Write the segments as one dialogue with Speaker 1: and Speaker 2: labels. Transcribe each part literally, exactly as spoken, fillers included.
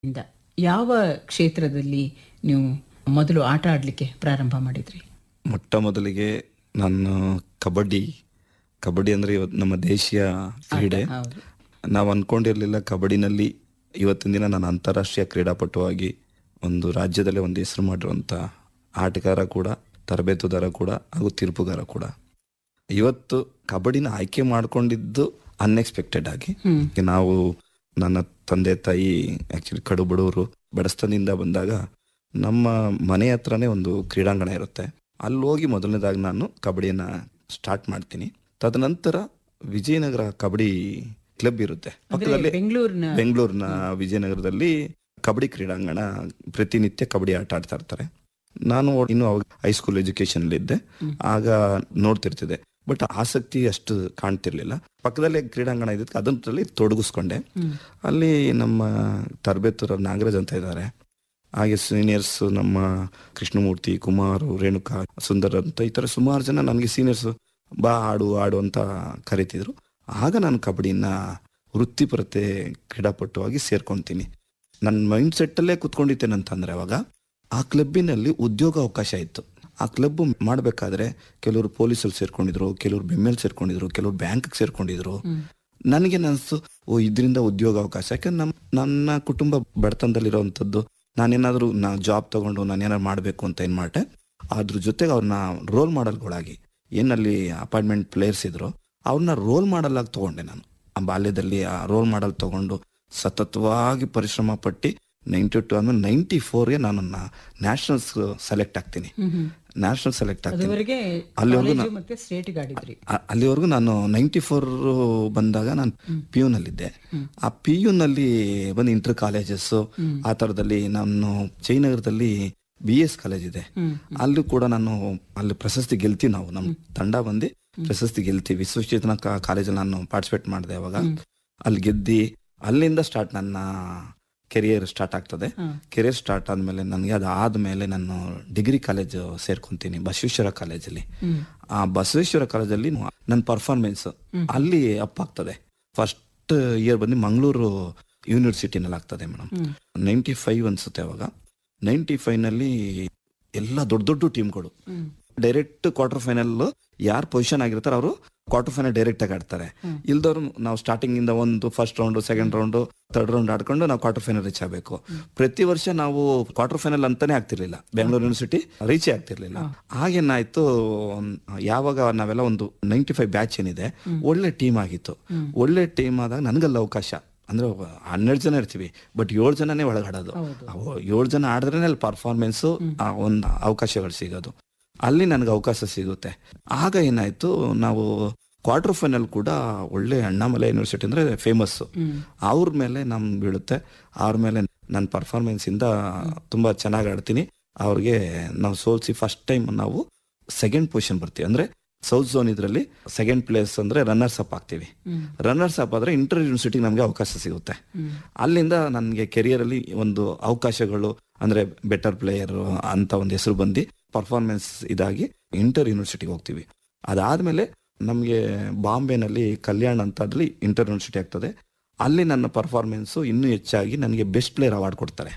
Speaker 1: ಇಂದ ಯಾವ ಕ್ಷೇತ್ರದಲ್ಲಿ ನೀವು ಮೊದಲು ಆಟ ಆಡಲಿಕ್ಕೆ ಪ್ರಾರಂಭ ಮಾಡಿದ್ರಿ?
Speaker 2: ಮೊಟ್ಟ ಮೊದಲಿಗೆ ನಾನು ಕಬಡ್ಡಿ ಕಬಡ್ಡಿ ಅಂದರೆ ಇವತ್ತು ನಮ್ಮ ದೇಶೀಯ ಕ್ರೀಡೆ.
Speaker 1: ಹೌದು.
Speaker 2: ನಾವು ಅಂದ್ಕೊಂಡಿರಲಿಲ್ಲ ಕಬಡ್ಡಿನಲ್ಲಿ ಇವತ್ತಿನ ದಿನ ನಾನು ಅಂತಾರಾಷ್ಟ್ರೀಯ ಕ್ರೀಡಾಪಟುವಾಗಿ ಒಂದು ರಾಜ್ಯದಲ್ಲೇ ಒಂದು ಹೆಸರು ಮಾಡಿರುವಂಥ ಆಟಗಾರ ಕೂಡ, ತರಬೇತುದಾರ ಕೂಡ ಹಾಗೂ ತೀರ್ಪುಗಾರ ಕೂಡ. ಇವತ್ತು ಕಬಡ್ಡಿನ ಆಯ್ಕೆ ಮಾಡ್ಕೊಂಡಿದ್ದು ಅನ್ಎಕ್ಸ್ಪೆಕ್ಟೆಡ್ ಆಗಿ. ನಾವು ನನ್ನ ತಂದೆ ತಾಯಿ ಆ್ಯಕ್ಚುಲಿ ಕಡು ಬಡವರು, ಬಡಸ್ತನದಿಂದ ಬಂದಾಗ ನಮ್ಮ ಮನೆ ಹತ್ರನೇ ಒಂದು ಕ್ರೀಡಾಂಗಣ ಇರುತ್ತೆ. ಅಲ್ಲಿ ಹೋಗಿ ಮೊದಲನೇದಾಗಿ ನಾನು ಕಬಡ್ಡಿಯನ್ನು ಸ್ಟಾರ್ಟ್ ಮಾಡ್ತೀನಿ. ತದನಂತರ ವಿಜಯನಗರ ಕಬಡ್ಡಿ ಕ್ಲಬ್ ಇರುತ್ತೆ ಪಕ್ಕದಲ್ಲಿ,
Speaker 1: ಬೆಂಗಳೂರಿನ
Speaker 2: ಬೆಂಗಳೂರಿನ ವಿಜಯನಗರದಲ್ಲಿ ಕಬಡ್ಡಿ ಕ್ರೀಡಾಂಗಣ, ಪ್ರತಿನಿತ್ಯ ಕಬಡ್ಡಿ ಆಟ ಆಡ್ತಾ ಇರ್ತಾರೆ. ನಾನು ಇನ್ನು ಅವಾಗ ಹೈಸ್ಕೂಲ್ ಎಜುಕೇಶನ್ ಇದ್ದೆ, ಆಗ ನೋಡ್ತಿರ್ತಿದ್ದೆ. ಬಟ್ ಆಸಕ್ತಿ ಅಷ್ಟು ಕಾಣ್ತಿರ್ಲಿಲ್ಲ. ಪಕ್ಕದಲ್ಲೇ ಕ್ರೀಡಾಂಗಣ ಇದ್ದಕ್ಕೆ ಅದರಲ್ಲಿ ತೊಡಗಿಸ್ಕೊಂಡೆ. ಅಲ್ಲಿ ನಮ್ಮ ತರಬೇತುರ ನಾಗರಾಜ್ ಅಂತ ಇದ್ದಾರೆ, ಹಾಗೆ ಸೀನಿಯರ್ಸ್ ನಮ್ಮ ಕೃಷ್ಣಮೂರ್ತಿ, ಕುಮಾರ್, ರೇಣುಕಾ, ಸುಂದರ್ ಅಂತ ಈ ಥರ ಸುಮಾರು ಜನ ನನಗೆ ಸೀನಿಯರ್ಸ್ ಬಾ ಆಡು ಆಡು ಅಂತ ಕರಿತಿದ್ರು. ಆಗ ನಾನು ಕಬಡ್ಡಿನ ವೃತ್ತಿಪರತೆ ಕ್ರೀಡಾಪಟುವಾಗಿ ಸೇರ್ಕೊತೀನಿ. ನನ್ನ ಮೈಂಡ್ ಸೆಟ್ಟಲ್ಲೇ ಕುತ್ಕೊಂಡಿದ್ದೇನೆ ಅಂತಂದರೆ ಅವಾಗ ಆ ಕ್ಲಬ್ಬಿನಲ್ಲಿ ಉದ್ಯೋಗ ಅವಕಾಶ ಇತ್ತು. ಆ ಕ್ಲಬ್ ಮಾಡಬೇಕಾದ್ರೆ ಕೆಲವರು ಪೊಲೀಸಲ್ಲಿ ಸೇರ್ಕೊಂಡಿದ್ರು, ಕೆಲವರು ಬೆಮ್ಮೆಲ್ ಸೇರ್ಕೊಂಡಿದ್ರು, ಕೆಲವರು ಬ್ಯಾಂಕ್ಗೆ ಸೇರ್ಕೊಂಡಿದ್ರು. ನನಗೆ ಅನಿಸ್ತು, ಓ ಇದರಿಂದ ಉದ್ಯೋಗ ಅವಕಾಶ. ಯಾಕಂದ್ರೆ ನಮ್ಮ ನನ್ನ ಕುಟುಂಬ ಬಡತನದಲ್ಲಿರೋವಂಥದ್ದು, ನಾನೇನಾದರೂ ನಾ ಜಾಬ್ ತಗೊಂಡು ನಾನೇನಾದ್ರು ಮಾಡಬೇಕು ಅಂತ ಏನು ಮಾಡಿದೆ. ಅದ್ರ ಜೊತೆಗೆ ಅವ್ರನ್ನ ರೋಲ್ ಮಾಡಲ್ಗಳಾಗಿ, ಏನಲ್ಲಿ ಅಪಾಯಿಂಟ್ಮೆಂಟ್ ಪ್ಲೇಯರ್ಸ್ ಇದ್ರು ಅವ್ರನ್ನ ರೋಲ್ ಮಾಡಲ್ ಆಗಿ ತಗೊಂಡೆ. ನಾನು ಆ ಬಾಲ್ಯದಲ್ಲಿ ಆ ರೋಲ್ ಮಾಡಲ್ ತಗೊಂಡು ಸತತವಾಗಿ ಪರಿಶ್ರಮ ಪಟ್ಟು ನೈಂಟಿ ಟು ಆದ್ಮೇಲೆ ನೈಂಟಿ ಫೋರ್ಗೆ ನಾನು ನ್ಯಾಷನಲ್ಸ್ ಸೆಲೆಕ್ಟ್ ಆಗ್ತೀನಿ. ನ್ಯಾಷನಲ್ ಸೆಲೆಕ್ಟ್ ಆಗ್ತೀನಿ.
Speaker 1: ಅಲ್ಲಿವರೆಗೂ
Speaker 2: ಅಲ್ಲಿವರೆಗೂ ನಾನು ನೈಂಟಿ ಫೋರ್ ಬಂದಾಗ ನಾನು ಪಿ ಯು ನಲ್ಲಿದ್ದೆ. ಆ ಪಿ ಯು ನಲ್ಲಿ ಬಂದು ಇಂಟರ್ ಕಾಲೇಜಸ್ ಆ ಥರದಲ್ಲಿ ನಾನು ಜಯನಗರದಲ್ಲಿ ಬಿ ಎಸ್ ಕಾಲೇಜ್ ಇದೆ, ಅಲ್ಲೂ ಕೂಡ ನಾನು ಅಲ್ಲಿ ಪ್ರಶಸ್ತಿ ಗೆಲ್ತೀವಿ. ನಾವು ನಮ್ಮ ತಂಡ ಬಂದು ಪ್ರಶಸ್ತಿ ಗೆಲ್ತೀವಿ. ವಿಶ್ವಚೇತನ ಕಾಲೇಜಲ್ಲಿ ನಾನು ಪಾರ್ಟಿಸಿಪೇಟ್ ಮಾಡಿದೆ. ಅವಾಗ ಅಲ್ಲಿ ಗೆದ್ದಿ ಅಲ್ಲಿಂದ ಸ್ಟಾರ್ಟ್ ನನ್ನ ಕೆರಿಯರ್ ಸ್ಟಾರ್ಟ್ ಆಗ್ತದೆ. ಕೆರಿಯರ್ ಸ್ಟಾರ್ಟ್ ಆದ್ಮೇಲೆ ನನಗೆ ಅದಾದ್ಮೇಲೆ ನಾನು ಡಿಗ್ರಿ ಕಾಲೇಜ್ ಸೇರ್ಕೊಂತೀನಿ ಬಸವೇಶ್ವರ ಕಾಲೇಜಲ್ಲಿ. ಆ ಬಸವೇಶ್ವರ ಕಾಲೇಜಲ್ಲಿ ನನ್ನ ಪರ್ಫಾರ್ಮೆನ್ಸ್ ಅಲ್ಲಿ ಅಪ್ ಆಗ್ತದೆ. ಫಸ್ಟ್ ಇಯರ್ ಬಂದು ಮಂಗಳೂರು ಯೂನಿವರ್ಸಿಟಿನಲ್ಲಿ ಆಗ್ತದೆ ಮೇಡಮ್. ನೈಂಟಿ ಫೈವ್ ಅನ್ಸುತ್ತೆ ಅವಾಗ. ನೈಂಟಿ ಫೈವ್ ನಲ್ಲಿ ಎಲ್ಲ ದೊಡ್ಡ ದೊಡ್ಡ ಟೀಮ್ಗಳು ಡೈರೆಕ್ಟ್ ಕ್ವಾರ್ಟರ್ ಫೈನಲ್ ಯಾರು ಪೊಸಿಷನ್ ಆಗಿರ್ತಾರೆ ಅವರು ಕ್ವಾರ್ಟರ್ ಫೈನಲ್ ಡೈರೆಕ್ಟ್ ಆಗಿ ಆಡ್ತಾರೆ. ಇಲ್ದವ್ರು ನಾವು ಸ್ಟಾರ್ಟಿಂಗ್ ಇಂದ ಒಂದು first round, second round, third round ಆಡ್ಕೊಂಡು ನಾವು ಕ್ವಾರ್ಟರ್ ಫೈನಲ್ ರೀಚ್ ಆಗಬೇಕು. ಪ್ರತಿ ವರ್ಷ ನಾವು ಕ್ವಾರ್ಟರ್ ಫೈನಲ್ ಅಂತಾನೆ ಆಗ್ತಿರ್ಲಿಲ್ಲ, ಬೆಂಗಳೂರು ಯೂನಿವರ್ಸಿಟಿ ರೀಚೇ ಆಗ್ತಿರ್ಲಿಲ್ಲ. ಹಾಗೇನಾಯ್ತು, ಯಾವಾಗ ನಾವೆಲ್ಲ ಒಂದು ನೈಂಟಿ ಫೈವ್ ಬ್ಯಾಚ್ ಏನಿದೆ ಒಳ್ಳೆ ಟೀಮ್ ಆಗಿತ್ತು. ಒಳ್ಳೆ ಟೀಮ್ ಆದಾಗ ನನಗಲ್ಲ ಅವಕಾಶ. ಅಂದ್ರೆ ಹನ್ನೆರಡು ಜನ ಇರ್ತೀವಿ, ಬಟ್ ಏಳು ಜನನೇ ಒಳಗಾಡೋದು. ಏಳು ಜನ ಆಡಿದ್ರೆ ಅಲ್ಲಿ ಪರ್ಫಾರ್ಮೆನ್ಸ್ ಒಂದು ಅವಕಾಶಗಳು ಸಿಗೋದು. ಅಲ್ಲಿ ನನಗೆ ಅವಕಾಶ ಸಿಗುತ್ತೆ. ಆಗ ಏನಾಯ್ತು, ನಾವು ಕ್ವಾರ್ಟರ್ ಫೈನಲ್ ಕೂಡ ಒಳ್ಳೆ ಅಣ್ಣಾಮಲೈ ಯೂನಿವರ್ಸಿಟಿ ಅಂದ್ರೆ ಫೇಮಸ್, ಅವ್ರ ಮೇಲೆ ನಮ್ ಬೀಳುತ್ತೆ. ಅವ್ರ ಮೇಲೆ ನನ್ನ ಪರ್ಫಾರ್ಮೆನ್ಸ್ ಇಂದ ತುಂಬಾ ಚೆನ್ನಾಗಿ ಆಡ್ತೀನಿ. ಅವ್ರಿಗೆ ನಾವು ಸೋಲ್ಸಿ ಫಸ್ಟ್ ಟೈಮ್ ನಾವು ಸೆಕೆಂಡ್ ಪೊಸಿಷನ್ ಬರ್ತೀವಿ. ಅಂದ್ರೆ ಸೌತ್ ಝೋನ್ ಇದರಲ್ಲಿ ಸೆಕೆಂಡ್ ಪ್ಲೇಸ್ ಅಂದ್ರೆ ರನ್ನರ್ಸ್ ಅಪ್ ಆಗ್ತೀವಿ. ರನ್ನರ್ಸ್ ಅಪ್ ಆದ್ರೆ ಇಂಟರ್ ಯೂನಿವರ್ಸಿಟಿಗೆ ನಮ್ಗೆ ಅವಕಾಶ ಸಿಗುತ್ತೆ. ಅಲ್ಲಿಂದ ನನಗೆ ಕೆರಿಯರ್ ಅಲ್ಲಿ ಒಂದು ಅವಕಾಶಗಳು ಅಂದ್ರೆ ಬೆಟರ್ ಪ್ಲೇಯರ್ ಅಂತ ಒಂದು ಹೆಸರು ಬಂದು ಪರ್ಫಾರ್ಮೆನ್ಸ್ ಇದಾಗಿ ಇಂಟರ್ ಯೂನಿವರ್ಸಿಟಿಗೆ ಹೋಗ್ತೀವಿ. ಅದಾದ್ಮೇಲೆ ನಮಗೆ ಬಾಂಬೆನಲ್ಲಿ ಕಲ್ಯಾಣ್ ಅಂತ ಅದ್ರಲ್ಲಿ ಇಂಟರ್ ಯೂನಿವರ್ಸಿಟಿ ಆಗ್ತದೆ. ಅಲ್ಲಿ ನನ್ನ ಪರ್ಫಾರ್ಮೆನ್ಸ್ ಇನ್ನೂ ಹೆಚ್ಚಾಗಿ ನನಗೆ ಬೆಸ್ಟ್ ಪ್ಲೇಯರ್ ಅವಾರ್ಡ್ ಕೊಡ್ತಾರೆ.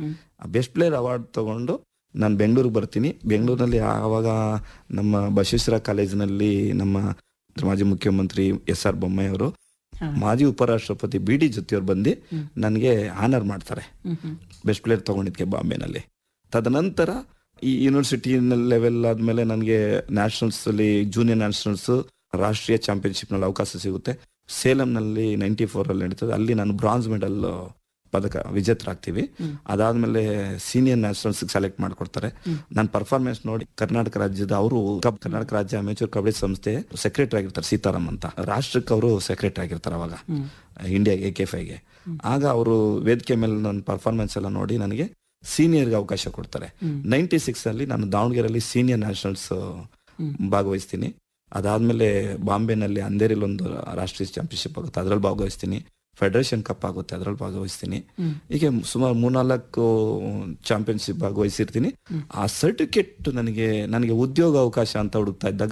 Speaker 2: ಆ ಬೆಸ್ಟ್ ಪ್ಲೇಯರ್ ಅವಾರ್ಡ್ ತಗೊಂಡು ನಾನು ಬೆಂಗಳೂರಿಗೆ ಬರ್ತೀನಿ. ಬೆಂಗಳೂರಿನಲ್ಲಿ ಆವಾಗ ನಮ್ಮ ಬಸವೇಶ್ವರ ಕಾಲೇಜಿನಲ್ಲಿ ನಮ್ಮ ಮಾಜಿ ಮುಖ್ಯಮಂತ್ರಿ ಎಸ್ ಆರ್ ಬೊಮ್ಮಾಯಿ ಅವರು, ಮಾಜಿ ಉಪರಾಷ್ಟ್ರಪತಿ ಬಿ ಡಿ ಜೊತೆಯವ್ರು ಬಂದು ನನಗೆ ಆನರ್ ಮಾಡ್ತಾರೆ ಬೆಸ್ಟ್ ಪ್ಲೇಯರ್ ತಗೊಂಡಿದ್ಕೆ ಬಾಂಬೆನಲ್ಲಿ. ತದನಂತರ ಈ ಯೂನಿವರ್ಸಿಟಿ ಲೆವೆಲ್ ಆದ್ಮೇಲೆ ನನಗೆ ನ್ಯಾಷನಲ್ಸ್ ಅಲ್ಲಿ ಜೂನಿಯರ್ ನ್ಯಾಷನಲ್ಸ್ ರಾಷ್ಟ್ರೀಯ ಚಾಂಪಿಯನ್ಶಿಪ್ ನಲ್ಲಿ ಅವಕಾಶ ಸಿಗುತ್ತೆ. ಸೇಲಂ ನಲ್ಲಿ ನೈಂಟಿ ಫೋರ್ ಅಲ್ಲಿ ನಡೀತದೆ. ಅಲ್ಲಿ ನಾನು ಬ್ರಾನ್ಸ್ ಮೆಡಲ್ ಪದಕ ವಿಜೇತರಾಗ್ತೀವಿ. ಅದಾದ್ಮೇಲೆ ಸೀನಿಯರ್ ನ್ಯಾಷನಲ್ಸ್ ಸೆಲೆಕ್ಟ್ ಮಾಡ್ಕೊಡ್ತಾರೆ. ನನ್ನ ಪರ್ಫಾರ್ಮೆನ್ಸ್ ನೋಡಿ ಕರ್ನಾಟಕ ರಾಜ್ಯದ ಅವರು ಕರ್ನಾಟಕ ರಾಜ್ಯ ಅಮೇಚೂರ್ ಕಬಡ್ಡಿ ಸಂಸ್ಥೆ ಸೆಕ್ರೆಟರಿ ಆಗಿರ್ತಾರೆ, ಸೀತಾರಾಮ್ ಅಂತ. ರಾಷ್ಟ್ರಕ್ಕೆ ಅವರು ಸೆಕ್ರೆಟರಿ ಆಗಿರ್ತಾರೆ ಅವಾಗ ಇಂಡಿಯಾ ಎ ಕೆ ಫೈವ್ಗೆ. ಆಗ ಅವರು ವೇದಿಕೆ ಮೇಲೆ ನನ್ನ ಪರ್ಫಾರ್ಮೆನ್ಸ್ ಎಲ್ಲ ನೋಡಿ ನನಗೆ ಸೀನಿಯರ್ಗೆ ಅವಕಾಶ ಕೊಡ್ತಾರೆ. ನೈಂಟಿ ಸಿಕ್ಸ್ ಅಲ್ಲಿ ನಾನು ದಾವಣಗೆರೆಯಲ್ಲಿ ಸೀನಿಯರ್ ನ್ಯಾಷನಲ್ಸ್ ಭಾಗವಹಿಸ್ತೀನಿ. ಅದಾದ್ಮೇಲೆ ಬಾಂಬೆನಲ್ಲಿ ಅಂಧೇರಿಲಿ ಒಂದು ರಾಷ್ಟ್ರೀಯ ಚಾಂಪಿಯನ್ಶಿಪ್ ಆಗುತ್ತೆ, ಅದ್ರಲ್ಲಿ ಭಾಗವಹಿಸ್ತೀನಿ. ಫೆಡರೇಷನ್ ಕಪ್ ಆಗುತ್ತೆ, ಅದ್ರಲ್ಲಿ ಭಾಗವಹಿಸ್ತೀನಿ. ಹೀಗೆ ಸುಮಾರು ಮೂರ್ನಾಲ್ಕು ಚಾಂಪಿಯನ್ಶಿಪ್ ಭಾಗವಹಿಸಿರ್ತೀನಿ. ಆ ಸರ್ಟಿಫಿಕೇಟ್ ನನಗೆ ನನಗೆ ಉದ್ಯೋಗ ಅವಕಾಶ ಅಂತ ಹುಡುಕ್ತಾ ಇದ್ದಾಗ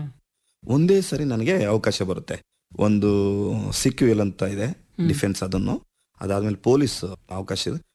Speaker 2: ಒಂದೇ ಸರಿ ನನಗೆ ಅವಕಾಶ ಬರುತ್ತೆ. ಒಂದು ಸಿಕ್ಯುಎಲ್ ಅಂತ ಇದೆ ಡಿಫೆನ್ಸ್, ಅದನ್ನು ಅದಾದ್ಮೇಲೆ ಪೊಲೀಸ್ ಅವಕಾಶ ಇದೆ.